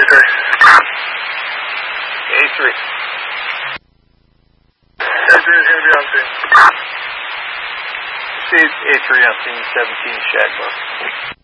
A3. A3 is going to be on scene. See A3 on scene 17 Shadbook.